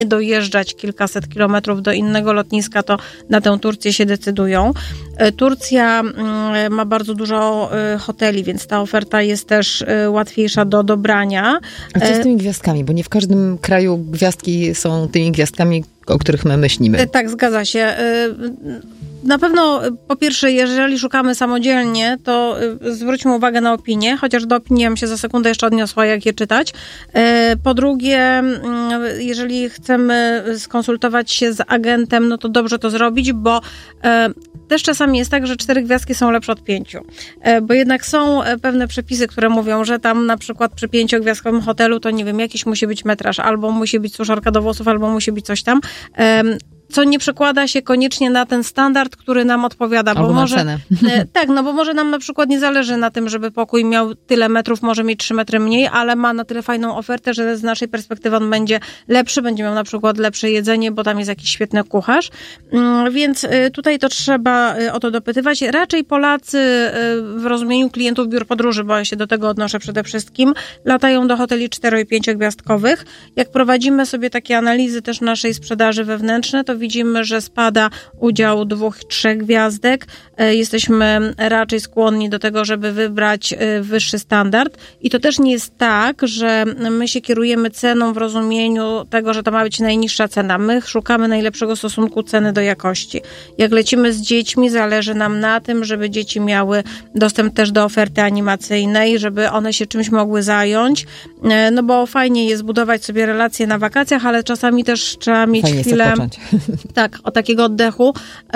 dojeżdżać kilkaset kilometrów do innego lotniska, to na tę Turcję się decydują. Turcja ma bardzo dużo hoteli, więc ta oferta jest też łatwiejsza do dobrania. A co z tymi gwiazdkami? Bo nie w każdym kraju gwiazdki są tymi gwiazdkami, o których my myślimy. Tak, zgadza się. Na pewno, po pierwsze, jeżeli szukamy samodzielnie, to zwróćmy uwagę na opinie, chociaż do opinii ja bym się za sekundę jeszcze odniosła, jak je czytać. Po drugie, jeżeli chcemy skonsultować się z agentem, no to dobrze to zrobić, bo też czasami jest tak, że 4 gwiazdki są lepsze od 5. Bo jednak są pewne przepisy, które mówią, że tam na przykład przy 5-gwiazdkowym hotelu to nie wiem, jakiś musi być metraż, albo musi być suszarka do włosów, albo musi być coś tam. Co nie przekłada się koniecznie na ten standard, który nam odpowiada. Albo bo na może, cenę. Tak, no bo może nam na przykład nie zależy na tym, żeby pokój miał tyle metrów, może mieć 3 metry mniej, ale ma na tyle fajną ofertę, że z naszej perspektywy on będzie lepszy, będzie miał na przykład lepsze jedzenie, bo tam jest jakiś świetny kucharz. Więc tutaj to trzeba o to dopytywać. Raczej Polacy w rozumieniu klientów biur podróży, bo ja się do tego odnoszę przede wszystkim, latają do hoteli 4- i 5-gwiazdkowych. Jak prowadzimy sobie takie analizy też naszej sprzedaży wewnętrznej, to widzimy, że spada udział 2-3 gwiazdek. Jesteśmy raczej skłonni do tego, żeby wybrać wyższy standard. I to też nie jest tak, że my się kierujemy ceną w rozumieniu tego, że to ma być najniższa cena. My szukamy najlepszego stosunku ceny do jakości. Jak lecimy z dziećmi, zależy nam na tym, żeby dzieci miały dostęp też do oferty animacyjnej, żeby one się czymś mogły zająć. No bo fajnie jest budować sobie relacje na wakacjach, ale czasami też trzeba mieć fajnie chwilę... Tak, o takiego oddechu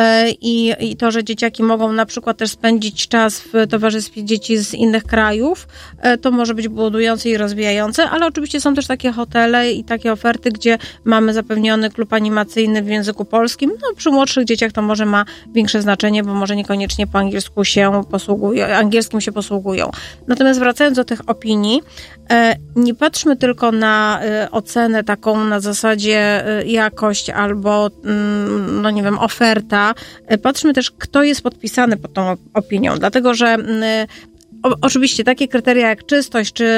i to, że dzieciaki mogą na przykład też spędzić czas w towarzystwie dzieci z innych krajów, to może być budujące i rozwijające, ale oczywiście są też takie hotele i takie oferty, gdzie mamy zapewniony klub animacyjny w języku polskim. No, przy młodszych dzieciach to może ma większe znaczenie, bo może niekoniecznie po angielsku się posługują, angielskim się posługują. Natomiast wracając do tych opinii, nie patrzmy tylko na ocenę taką na zasadzie jakość albo, no nie wiem, oferta. Patrzmy też, kto jest podpisany pod tą opinią, dlatego że oczywiście takie kryteria jak czystość, czy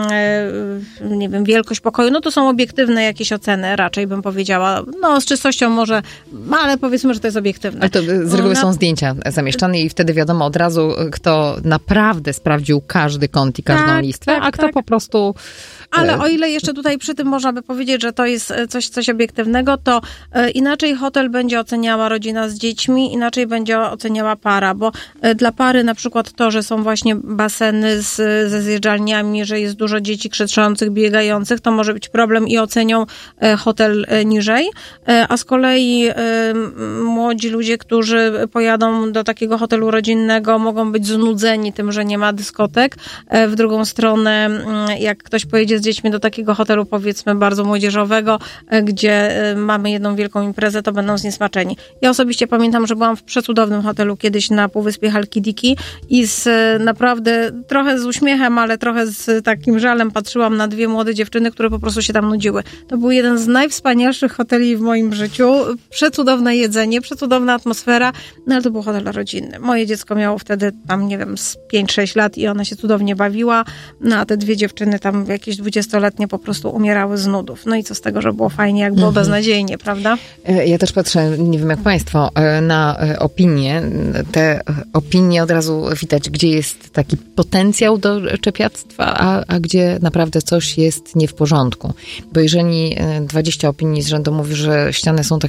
nie wiem, wielkość pokoju, no to są obiektywne jakieś oceny, raczej bym powiedziała. No z czystością może, ale powiedzmy, że to jest obiektywne. Ale to z reguły są zdjęcia zamieszczane i wtedy wiadomo od razu, kto naprawdę sprawdził każdy kąt i każdą listwę, a kto po prostu... Ale o ile jeszcze tutaj przy tym można by powiedzieć, że to jest coś obiektywnego, to inaczej hotel będzie oceniała rodzina z dziećmi, inaczej będzie oceniała para, bo dla pary na przykład to, że są właśnie baseny ze zjeżdżalniami, że jest dużo dzieci krzyczących, biegających, to może być problem i ocenią hotel niżej, a z kolei młodzi ludzie, którzy pojadą do takiego hotelu rodzinnego, mogą być znudzeni tym, że nie ma dyskotek. W drugą stronę, jak ktoś pojedzie z dziećmi do takiego hotelu, powiedzmy bardzo młodzieżowego, gdzie mamy jedną wielką imprezę, to będą zniesmaczeni. Ja osobiście pamiętam, że byłam w przecudownym hotelu kiedyś na półwyspie Halkidiki i naprawdę trochę z uśmiechem, ale trochę z takim żalem patrzyłam na 2 młode dziewczyny, które po prostu się tam nudziły. To był jeden z najwspanialszych hoteli w moim życiu. Przecudowne jedzenie, przecudowna atmosfera, no ale to był hotel rodzinny. Moje dziecko miało wtedy tam, nie wiem, z 5-6 lat i ona się cudownie bawiła, no a te 2 dziewczyny tam jakieś 20-letnie po prostu umierały z nudów. No i co z tego, że było fajnie, jak było beznadziejnie, prawda? Ja też patrzę, nie wiem jak państwo, na opinie. Te opinie od razu widać, gdzie jest taki potencjał do czepiactwa, a gdzie naprawdę coś jest nie w porządku. Bo jeżeli 20 opinii z rzędu mówi, że ściany są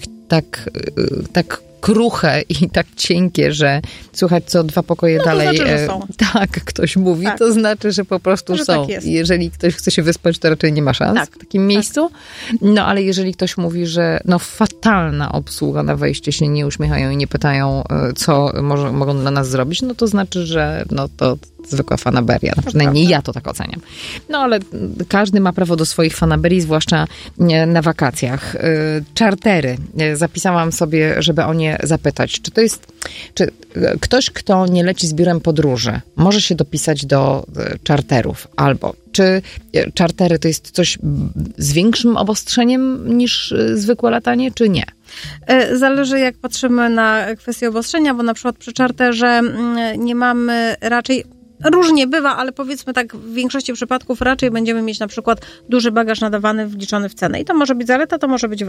tak kruche i tak cienkie, że słuchać co 2 pokoje dalej, znaczy, że są. Tak, ktoś mówi, to znaczy, że po prostu że są. Tak, jeżeli ktoś chce się wyspać, to raczej nie ma szans w takim miejscu. No ale jeżeli ktoś mówi, że fatalna obsługa na wejście, się nie uśmiechają i nie pytają, co mogą dla nas zrobić, no to znaczy, że to zwykła fanaberia. No, przynajmniej ja to tak oceniam. No ale każdy ma prawo do swoich fanaberii, zwłaszcza na wakacjach. Czartery. Zapisałam sobie, żeby o nie zapytać. Czy ktoś, kto nie leci z biurem podróży, może się dopisać do czarterów? Albo czy czartery to jest coś z większym obostrzeniem niż zwykłe latanie, czy nie? Zależy, jak patrzymy na kwestię obostrzenia, bo na przykład przy czarterze nie mamy raczej... Różnie bywa, ale powiedzmy tak, w większości przypadków raczej będziemy mieć na przykład duży bagaż nadawany wliczony w cenę. I to może być zaleta, to może być